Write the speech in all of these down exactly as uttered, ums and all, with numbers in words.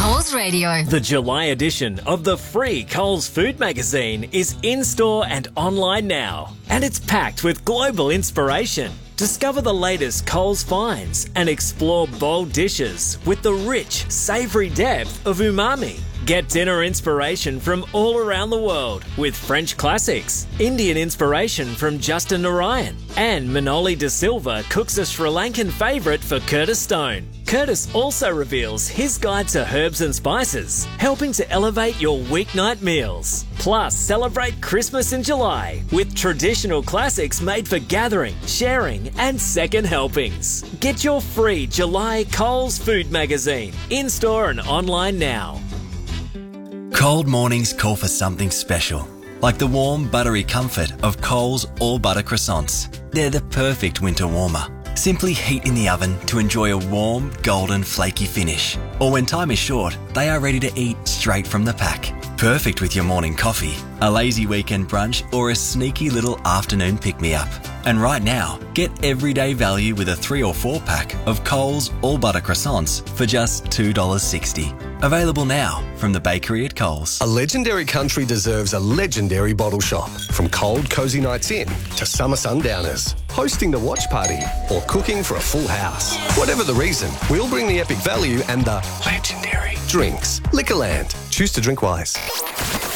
Coles Radio. The July edition of the free Coles Food Magazine is in-store and online now. And it's packed with global inspiration. Discover the latest Coles finds and explore bold dishes with the rich, savoury depth of umami. Get dinner inspiration from all around the world with French classics, Indian inspiration from Justin Narayan, and Manoli De Silva cooks a Sri Lankan favourite for Curtis Stone. Curtis also reveals his guide to herbs and spices, helping to elevate your weeknight meals. Plus, celebrate Christmas in July with traditional classics made for gathering, sharing, and second helpings. Get your free July Coles Food Magazine in-store and online now. Cold mornings call for something special, like the warm, buttery comfort of Coles All Butter Croissants. They're the perfect winter warmer. Simply heat in the oven to enjoy a warm, golden, flaky finish. Or when time is short, they are ready to eat straight from the pack. Perfect with your morning coffee, a lazy weekend brunch, or a sneaky little afternoon pick-me-up. And right now, get everyday value with a three or four pack of Coles All Butter Croissants for just two dollars sixty. Available now from the bakery at Coles. A legendary country deserves a legendary bottle shop. From cold, cosy nights in to summer sundowners, hosting the watch party or cooking for a full house. Whatever the reason, we'll bring the epic value and the legendary drinks. Liquorland. Choose to drink wise.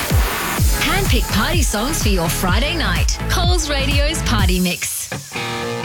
Handpick party songs for your Friday night. Coles Radio's Party Mix.